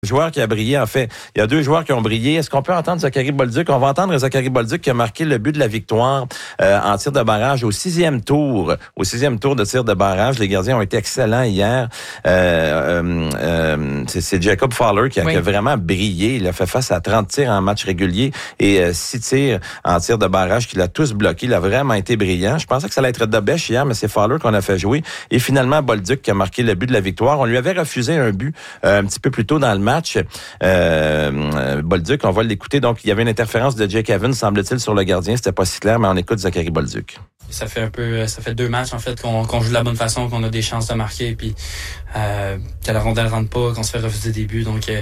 Joueur qui a brillé, en fait. Il y a 2 joueurs qui ont brillé. Est-ce qu'on peut entendre Zachary Bolduc? On va entendre Zachary Bolduc qui a marqué le but de la victoire en tir de barrage au 6e tour. Au 6e tour de tir de barrage. Les gardiens ont été excellents hier. C'est Jacob Fowler qui a vraiment brillé. Il a fait face à 30 tirs en match régulier et 6 tirs en tir de barrage qu'il a tous bloqués. Il a vraiment été brillant. Je pensais que ça allait être Dobèche hier, mais c'est Fowler qu'on a fait jouer. Et finalement, Bolduc qui a marqué le but de la victoire. On lui avait refusé un but un petit peu plus tôt dans le match. Bolduc, on va l'écouter. Donc, il y avait une interférence de Jake Evans, semble-t-il, sur le gardien. C'était pas si clair, mais on écoute Zachary Bolduc. Ça fait 2 matchs, en fait, qu'on joue de la bonne façon, qu'on a des chances de marquer, puis que la rondelle rentre pas, qu'on se fait refuser des buts. Donc,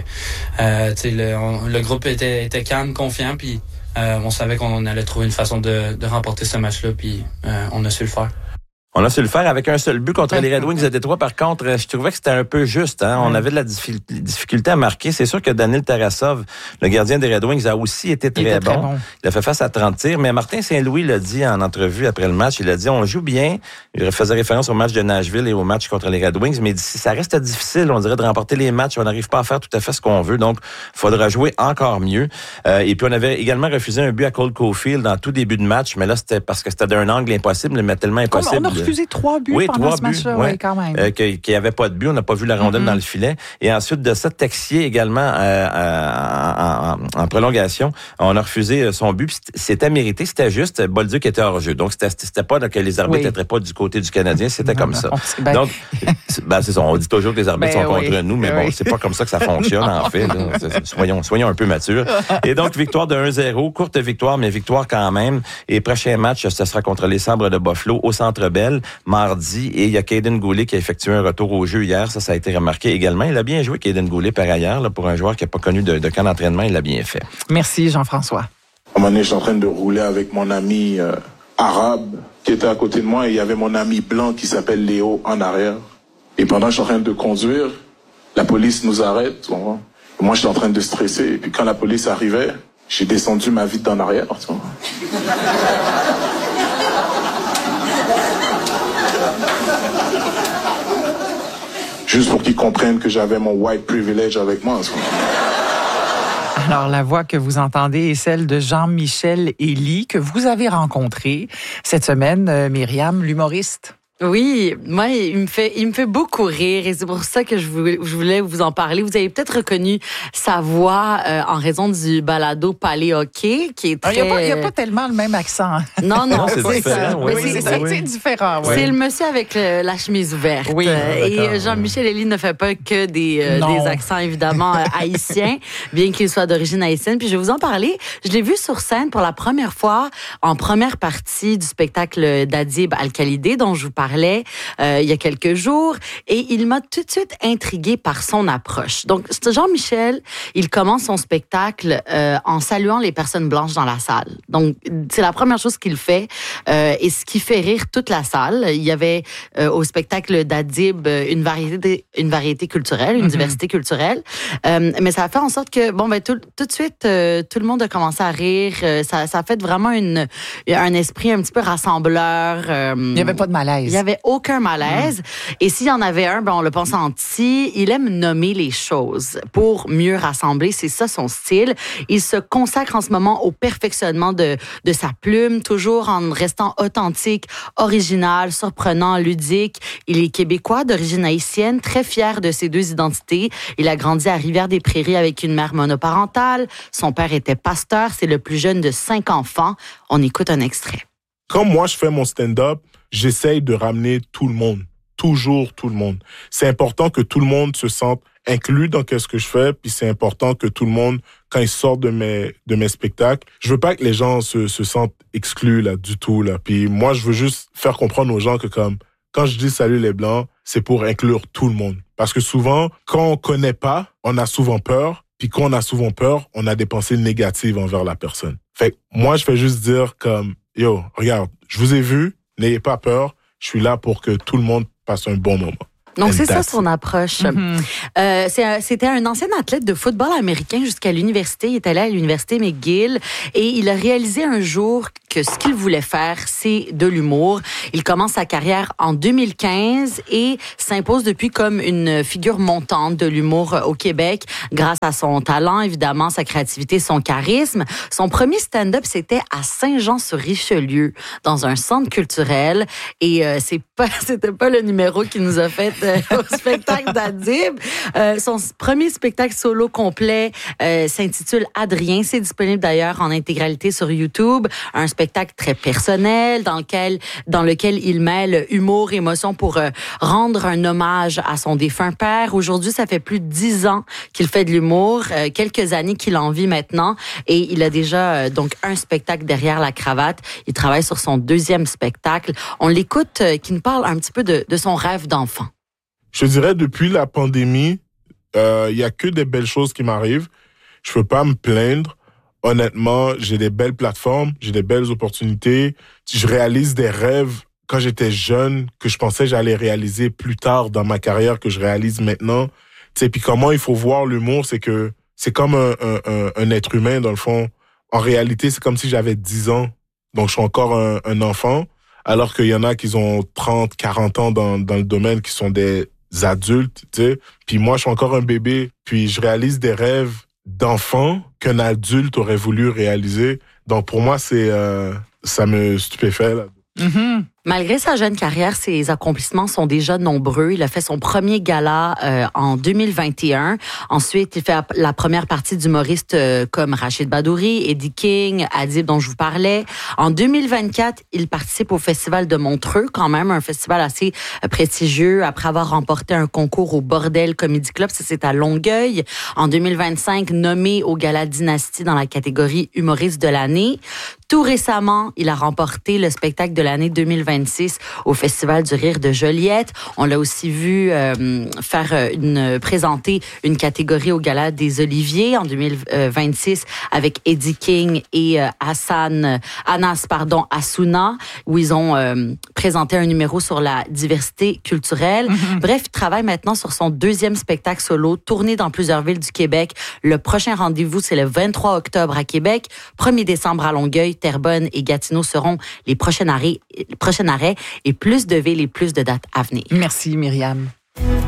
le groupe était calme, confiant, puis on savait qu'on allait trouver une façon de remporter ce match-là, puis on a su le faire. On a su le faire avec un seul but contre les Red Wings de Détroit. Par contre, je trouvais que c'était un peu juste. On avait de la difficulté à marquer. C'est sûr que Daniil Tarasov, le gardien des Red Wings, a aussi été très bon. Il a fait face à 30 tirs. Mais Martin Saint-Louis l'a dit en entrevue après le match. Il a dit, on joue bien. Il faisait référence au match de Nashville et au match contre les Red Wings. Mais ça reste difficile, on dirait, de remporter les matchs. On n'arrive pas à faire tout à fait ce qu'on veut. Donc, il faudra jouer encore mieux. Et puis, on avait également refusé un but à Cole Caulfield en tout début de match. Mais là, c'était parce que c'était d'un angle impossible, mais tellement impossible. On a refusé 3 buts pendant ce match-là, oui, quand même. Qu'il n'y avait pas de but, on n'a pas vu la rondelle dans le filet. Et ensuite de ça, Texier également en prolongation, on a refusé son but. C'était mérité, c'était juste. Bolduc était hors jeu. Donc, c'était pas que les arbitres n'étaient pas du côté du Canadien, c'était comme ça. Donc, c'est ça. On dit toujours que les arbitres sont contre nous, mais bon, c'est pas comme ça que ça fonctionne, en fait. Là. Soyons un peu matures. Et donc, victoire de 1-0, courte victoire, mais victoire quand même. Et prochain match, ce sera contre les Sabres de Buffalo au Centre Bell, mardi. Et il y a Kaiden Goulet qui a effectué un retour au jeu hier. Ça a été remarqué également. Il a bien joué, Kaiden Goulet, par ailleurs. Là, pour un joueur qui n'a pas connu de camp d'entraînement, il l'a bien fait. Merci, Jean-François. À un moment donné, j'étais en train de rouler avec mon ami arabe qui était à côté de moi. Et il y avait mon ami blanc qui s'appelle Léo en arrière. Et pendant que je suis en train de conduire, la police nous arrête. Moi, j'étais en train de stresser. Et puis quand la police arrivait, j'ai descendu ma vitre en arrière. Juste pour qu'ils comprennent que j'avais mon white privilege avec moi. Alors, la voix que vous entendez est celle de Jean-Michel Elie, que vous avez rencontré cette semaine, Myriam, l'humoriste. Oui, moi, il me fait beaucoup rire et c'est pour ça que je voulais vous en parler. Vous avez peut-être reconnu sa voix en raison du balado Palais Hockey, qui est très... Il n'y a pas tellement le même accent. Non, c'est différent. C'est différent. C'est le monsieur avec la chemise ouverte. Oui, et Jean-Michel Elie ne fait pas que des accents, évidemment, haïtiens, bien qu'il soit d'origine haïtienne. Puis je vais vous en parler. Je l'ai vu sur scène pour la première fois en première partie du spectacle d'Adib Al-Khalidé, dont je vous parlais il y a quelques jours, et il m'a tout de suite intriguée par son approche. Donc, Jean-Michel, il commence son spectacle en saluant les personnes blanches dans la salle. Donc, c'est la première chose qu'il fait, et ce qui fait rire toute la salle. Il y avait au spectacle d'Adib une variété culturelle, une diversité culturelle, mais ça a fait en sorte que, tout de suite, tout le monde a commencé à rire. Ça a fait vraiment un esprit un petit peu rassembleur. Il n'y avait pas de malaise. Il n'y avait aucun malaise. Et s'il y en avait un, on le pense senti. Il aime nommer les choses pour mieux rassembler. C'est ça son style. Il se consacre en ce moment au perfectionnement de sa plume, toujours en restant authentique, original, surprenant, ludique. Il est québécois d'origine haïtienne, très fier de ses 2 identités. Il a grandi à Rivière-des-Prairies avec une mère monoparentale. Son père était pasteur. C'est le plus jeune de 5 enfants. On écoute un extrait. Quand moi, je fais mon stand-up, j'essaye de ramener tout le monde. Toujours tout le monde. C'est important que tout le monde se sente inclus dans ce que je fais, puis c'est important que tout le monde, quand ils sortent de mes spectacles, je veux pas que les gens se sentent exclus là du tout là. Puis moi, je veux juste faire comprendre aux gens que quand je dis salut les Blancs, c'est pour inclure tout le monde. Parce que souvent, quand on connaît pas, on a souvent peur. Puis quand on a souvent peur, on a des pensées négatives envers la personne. Fait que moi, je fais juste dire yo, regarde, je vous ai vu, n'ayez pas peur, je suis là pour que tout le monde passe un bon moment. Donc, c'est ça son approche. C'était un ancien athlète de football américain jusqu'à l'université. Il est allé à l'université McGill et il a réalisé un jour que ce qu'il voulait faire, c'est de l'humour. Il commence sa carrière en 2015 et s'impose depuis comme une figure montante de l'humour au Québec grâce à son talent, évidemment, sa créativité, son charisme. Son premier stand-up, c'était à Saint-Jean-sur-Richelieu, dans un centre culturel. Et c'était pas le numéro qui nous a fait au spectacle d'Adib. Son premier spectacle solo complet s'intitule Adrien. C'est disponible d'ailleurs en intégralité sur YouTube. Un spectacle très personnel dans lequel il mêle humour, émotion pour rendre un hommage à son défunt père. Aujourd'hui, ça fait plus de 10 ans qu'il fait de l'humour, quelques années qu'il en vit maintenant et il a déjà donc un spectacle derrière la cravate. Il travaille sur son deuxième spectacle. On l'écoute, qui nous parle un petit peu de son rêve d'enfant. Je dirais, depuis la pandémie, il y a que des belles choses qui m'arrivent. Je peux pas me plaindre. Honnêtement, j'ai des belles plateformes, j'ai des belles opportunités. Je réalise des rêves quand j'étais jeune que je pensais que j'allais réaliser plus tard dans ma carrière que je réalise maintenant. Tu sais, puis comment il faut voir l'humour, c'est que c'est comme un être humain, dans le fond. En réalité, c'est comme si j'avais 10 ans. Donc, je suis encore un enfant. Alors qu'il y en a qui ont 30, 40 ans dans le domaine, qui sont des adultes, tu sais. Puis moi, je suis encore un bébé. Puis je réalise des rêves d'enfant qu'un adulte aurait voulu réaliser. Donc pour moi, ça me stupéfait, là. Malgré sa jeune carrière, ses accomplissements sont déjà nombreux. Il a fait son premier gala en 2021. Ensuite, il fait la première partie d'humoristes comme Rachid Badouri, Eddie King, Adib dont je vous parlais. En 2024, il participe au Festival de Montreux, quand même un festival assez prestigieux après avoir remporté un concours au Bordel Comedy Club. Ça, c'est à Longueuil. En 2025, nommé au Gala Dynastie dans la catégorie humoriste de l'année. Tout récemment, il a remporté le spectacle de l'année 2026 au Festival du Rire de Joliette. On l'a aussi vu présenter une catégorie au Gala des Oliviers en 2026 avec Eddie King et Anas Assouna, où ils ont présenté un numéro sur la diversité culturelle. Bref, il travaille maintenant sur son deuxième spectacle solo, tourné dans plusieurs villes du Québec. Le prochain rendez-vous, c'est le 23 octobre à Québec, 1er décembre à Longueuil, Terrebonne et Gatineau seront les prochains arrêts et plus de villes et plus de dates à venir. Merci, Myriam.